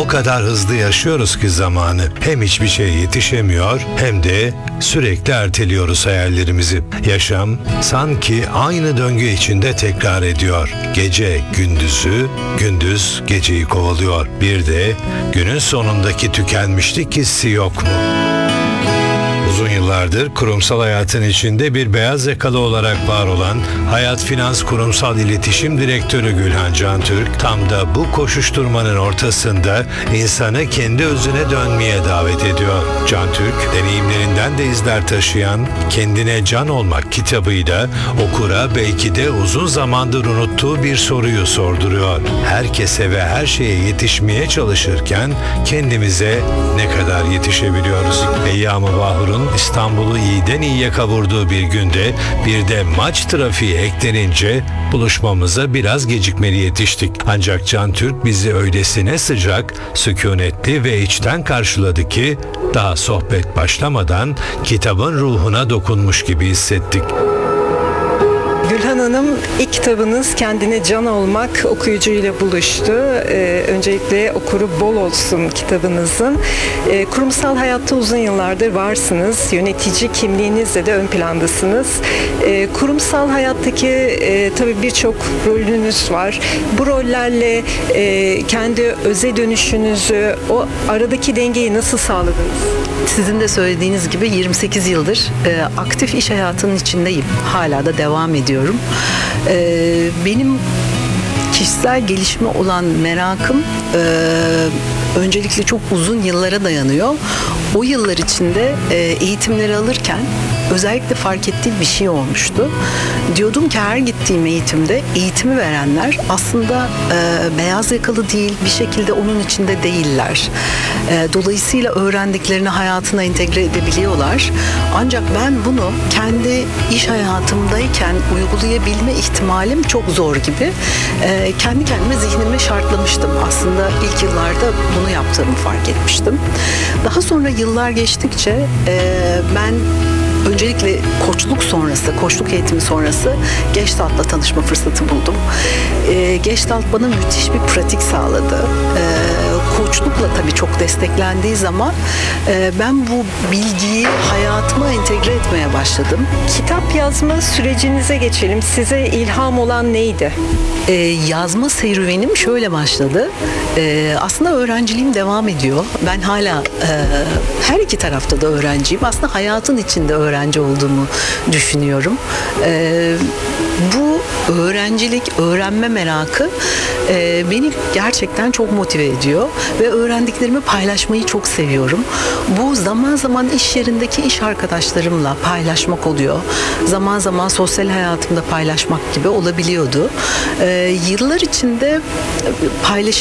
O kadar hızlı yaşıyoruz ki zamanı. Hem hiçbir şeye yetişemiyor hem de sürekli erteliyoruz hayallerimizi. Yaşam sanki aynı döngü içinde tekrar ediyor. Gece gündüzü, gündüz geceyi kovalıyor. Bir de günün sonundaki tükenmişlik hissi yok mu? Uzun yıllardır kurumsal hayatın içinde bir beyaz yakalı olarak var olan Hayat Finans Kurumsal İletişim Direktörü Gülhan Cantürk, tam da bu koşuşturmanın ortasında insanı kendi özüne dönmeye davet ediyor. Cantürk, deneyimlerinden de izler taşıyan Kendine Can Olmak kitabıyla okura belki de uzun zamandır unuttuğu bir soruyu sorduruyor. Herkese ve her şeye yetişmeye çalışırken kendimize ne kadar yetişebiliyoruz? Eyyam-ı Bahur'un İstanbul'u iyiden iyiye kavurduğu bir günde bir de maç trafiği eklenince buluşmamıza biraz gecikmeli yetiştik. Ancak Cantürk bizi öylesine sıcak, sükunetli ve içten karşıladı ki daha sohbet başlamadan kitabın ruhuna dokunmuş gibi hissettik. Gülhan Hanım, ilk kitabınız Kendine Can Olmak okuyucuyla buluştu. Öncelikle okuru bol olsun kitabınızın. Kurumsal hayatta uzun yıllardır varsınız. Yönetici kimliğinizle de ön plandasınız. Kurumsal hayattaki tabii birçok rolünüz var. Bu rollerle kendi öze dönüşünüzü, o aradaki dengeyi nasıl sağladınız? Sizin de söylediğiniz gibi 28 yıldır aktif iş hayatının içindeyim. Hala da devam ediyorum. Benim kişisel gelişime olan merakım öncelikle çok uzun yıllara dayanıyor. O yıllar içinde eğitimleri alırken özellikle fark ettiğim bir şey olmuştu. Diyordum ki her gittiğim eğitimde eğitimi verenler aslında beyaz yakalı değil, bir şekilde onun içinde değiller. Dolayısıyla öğrendiklerini hayatına entegre edebiliyorlar. Ancak ben bunu kendi iş hayatımdayken uygulayabilme ihtimalim çok zor gibi. Kendi kendime zihnimi şartlamıştım. Aslında ilk yıllarda bunu yaptığımı fark etmiştim. Daha sonra yıllar geçtikçe ben öncelikle koçluk eğitimi sonrası Gestalt'la tanışma fırsatı buldum. Gestalt bana müthiş bir pratik sağladı. Koçlukla tabii çok desteklendiği zaman ben bu bilgiyi hayatıma entegre etmeye başladım. Kitap yazma sürecinize geçelim. Size ilham olan neydi? Yazma serüvenim şöyle başladı. Aslında öğrenciliğim devam ediyor. Ben hala her iki tarafta da öğrenciyim. Aslında hayatın içinde öğrenci olduğumu düşünüyorum. Bu öğrencilik, öğrenme merakı beni gerçekten çok motive ediyor ve öğrendiklerimi paylaşmayı çok seviyorum. Bu zaman zaman iş yerindeki iş arkadaşlarımla paylaşmak oluyor. Zaman zaman sosyal hayatımda paylaşmak gibi olabiliyordu. Yıllar içinde paylaşım